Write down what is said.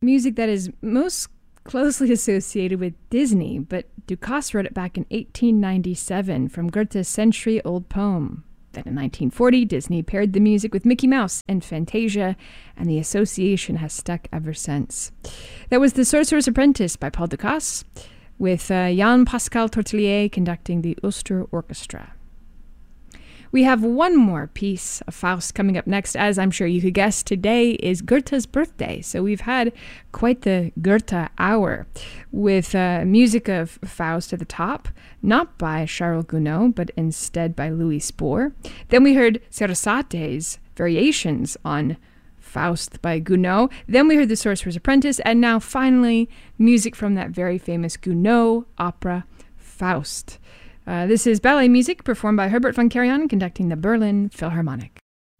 music that is most closely associated with Disney, but Ducasse wrote it back in 1897 from Goethe's century-old poem. Then in 1940, Disney paired the music with Mickey Mouse and Fantasia, and the association has stuck ever since. That was The Sorcerer's Apprentice by Paul Ducasse, with Jan-Pascal Tortelier conducting the Ulster Orchestra. We have one more piece of Faust coming up next. As I'm sure you could guess, today is Goethe's birthday, so we've had quite the Goethe hour with music of Faust at the top, not by Charles Gounod, but instead by Louis Spohr. Then we heard Sarasate's variations on Faust by Gounod. Then we heard The Sorcerer's Apprentice, and now finally music from that very famous Gounod opera, Faust. This is ballet music performed by Herbert von Karajan conducting the Berlin Philharmonic.